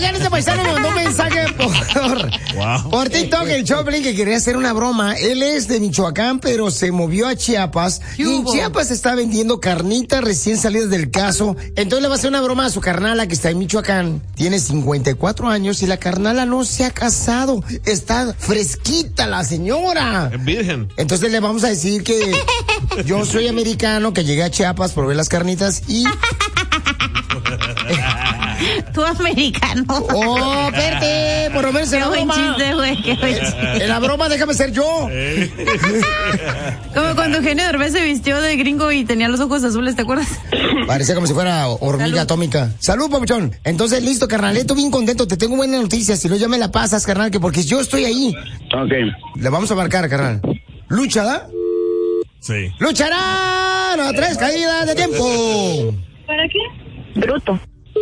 Oigan, este paisano me mandó un mensaje por TikTok, el Choplin, que quería hacer una broma. Él es de Michoacán, pero se movió a Chiapas. Y en Chiapas está vendiendo carnitas recién salidas del caso. Entonces le va a hacer una broma a su carnala que está en Michoacán. Tiene 54 años y la carnala no se ha casado. Está fresquita la señora. Es virgen. Entonces le vamos a decir que yo soy americano, que llegué a Chiapas por ver las carnitas y... Tú americano. Oh, espérate, por lo menos en la broma. Chiste, güey, qué buen chiste. En la broma déjame ser yo. Como cuando Eugenio Derbez se vistió de gringo y tenía los ojos azules, ¿te acuerdas? Parecía como si fuera hormiga Salud. atómica. Salud, papuchón. Entonces, listo, carnalito, bien contento. Te tengo buenas noticias. Si no, ya me la pasas, carnal, que porque yo estoy ahí. Ok. Le vamos a marcar, carnal. ¿Lucha, da? Sí. ¡Lucharán a 3 caídas de tiempo! ¿Para qué? Bruto.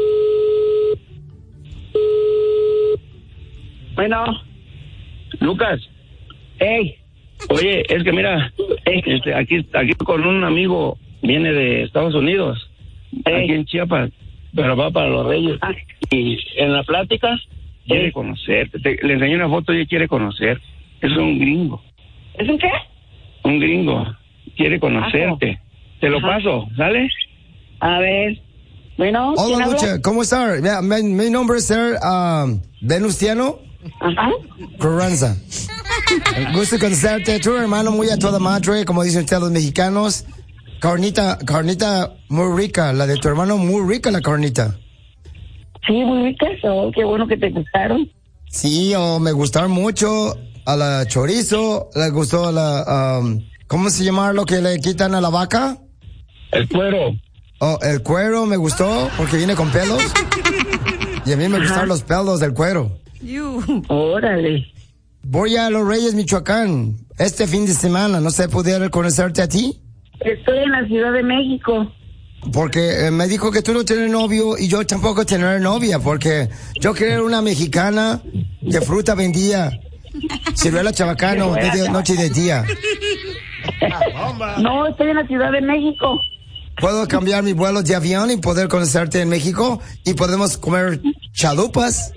Bueno. Lucas. Ey. Oye, es que mira, aquí con un amigo, viene de Estados Unidos, aquí en Chiapas, pero va para los Reyes. Y en la plática quiere conocerte. Le enseñé una foto y quiere conocer. Es un gringo. ¿Es un qué? Un gringo. Quiere conocerte. Te lo paso, ¿sale? A ver. Bueno, ¿quién Hola, habla? Lucha. ¿Cómo está? Mi nombre es Sir Venustiano Ajá. Carranza. Gusto conocerte. Tu hermano muy a toda madre, como dicen ustedes los mexicanos. Carnita muy rica. La de tu hermano muy rica, la carnita. Sí, muy ricas. Oh, qué bueno que te gustaron. Sí, me gustaron mucho. A la chorizo, le gustó a la... ¿cómo se llama lo que le quitan a la vaca? El cuero. Oh, el cuero me gustó porque viene con pelos. Y a mí me gustaron los pelos del cuero. Órale. Voy a Los Reyes, Michoacán, este fin de semana. ¿No sé, pudiera conocerte a ti? Estoy en la Ciudad de México. Porque me dijo que tú no tienes novio y yo tampoco tener novia. Porque yo quería una mexicana que fruta vendía. Ciruela chabacano, de noche y de día. No, estoy en la Ciudad de México. Puedo cambiar mi vuelo de avión y poder conocerte en México y podemos comer chalupas.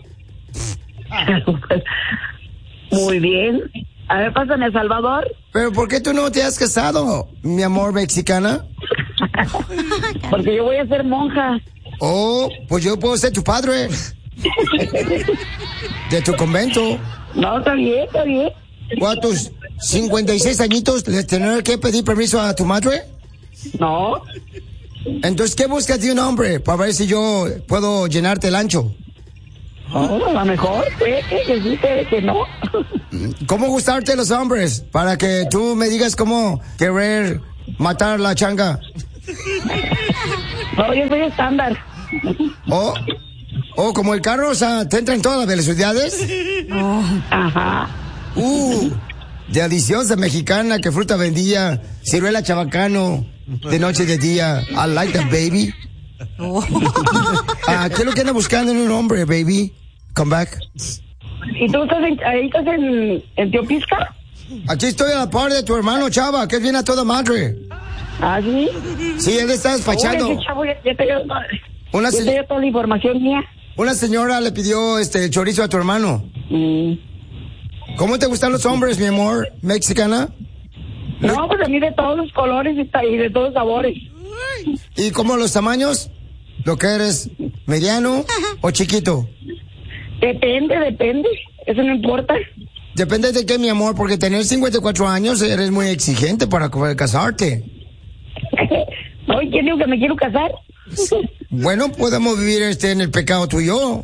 Muy bien. A ver, pásame a Salvador. Pero ¿por qué tú no te has casado, mi amor mexicana? Porque yo voy a ser monja. Oh, pues yo puedo ser tu padre. De tu convento. No, está bien, está bien. ¿Cuántos? 56 añitos, ¿les tener que pedir permiso a tu madre? No. Entonces, ¿qué buscas de un hombre? Para ver si yo puedo llenarte el ancho. Oh, a lo mejor, que sí, que no. ¿Cómo gustarte los hombres? Para que tú me digas cómo querer matar la changa. No, yo soy estándar. Oh, como el carro, o sea, ¿te entra en todas las velocidades? Oh, ajá. Deliciosa mexicana, que fruta vendía, ciruela chabacano, de noche y de día. I like that, baby. ¿Qué es lo que anda buscando en un hombre, baby? Come back. ¿Y tú estás en Teopisca? Aquí estoy a la par de tu hermano Chava, que es bien a toda madre. ¿Ah, sí? Sí, él está despachando. Ese chavo ya te dio toda la información mía. Una señora le pidió chorizo a tu hermano. ¿Cómo te gustan los hombres, mi amor, mexicana? No, pues a mí de todos los colores y de todos los sabores. ¿Y cómo los tamaños? ¿Lo que eres, mediano o chiquito? Depende. Eso no importa. Depende de qué, mi amor, porque tener 54 años eres muy exigente para poder casarte. No, ¿y quién dijo que me quiero casar? Bueno, podemos vivir en el pecado tú y yo.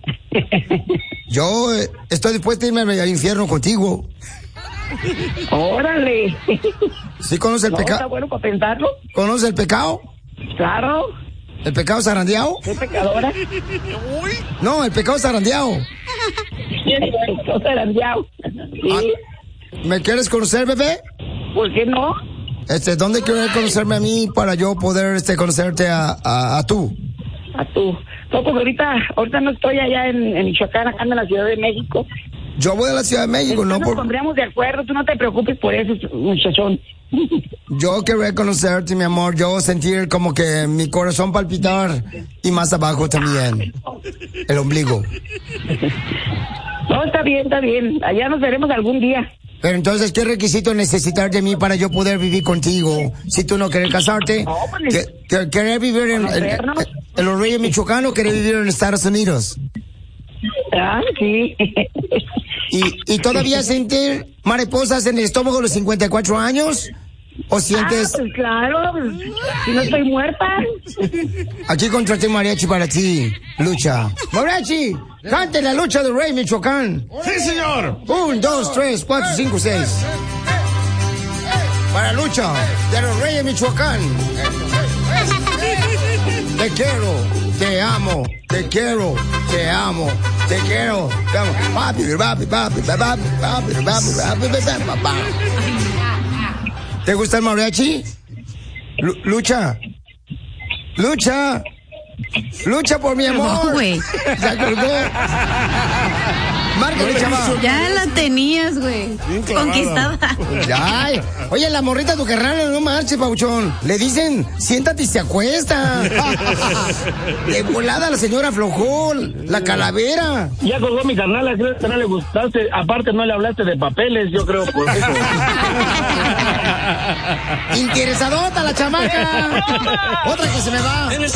Yo estoy dispuesto a irme al infierno contigo. Órale. ¿Sí conoce el pecado? Está bueno para pensarlo. ¿Conoce el pecado? Claro. ¿El pecado zarandeado? ¿Soy pecadora? No, el pecado zarandeado. El pecado zarandeado. Sí. ¿Me quieres conocer, bebé? ¿Por qué no? ¿Dónde quieres conocerme a mí para yo poder conocerte a tú? A tú. No, pues ahorita no estoy allá en Michoacán, acá en la Ciudad de México. Yo voy a la Ciudad de México, no Nos pondríamos de acuerdo, tú no te preocupes por eso, muchachón. Yo quería conocerte, mi amor, yo sentir como que mi corazón palpitar y más abajo también, el ombligo. No, está bien, allá nos veremos algún día. Pero entonces, ¿qué requisito necesitas de mí para yo poder vivir contigo? Si tú no quieres casarte, no, pues, ¿querés vivir en Los Reyes Michoacán o querés vivir en Estados Unidos? Ah, sí. ¿Y todavía sentir mariposas en el estómago a los 54 años? ¿O sientes...? Pues claro, si no estoy muerta. Aquí contraté mariachi para ti, Lucha. ¡Mariachi! ¡Cante la lucha del Rey Michoacán! ¡Sí, señor! 1, 2, 3, 4, 5, 6. Para Lucha de los Reyes Michoacán. Te quiero, te amo, te quiero, te amo, te quiero, te amo. Papi, papi, papi, papi, papi, papi, papi. ¿Te gusta el mariachi? Lucha. Lucha. Lucha por mi amor. No, güey. Se colgó. Márcale, chaval. Ya la tenías, güey. Conquistada. Ay, oye, la morrita de tu carnal, no marches, pauchón. Le dicen, siéntate y se acuesta. De volada la señora Flojón, la calavera. Ya colgó mi carnal, creo que no le gustaste. Aparte no le hablaste de papeles, yo creo, por eso. Interesadota la chamaca. Otra que se me va.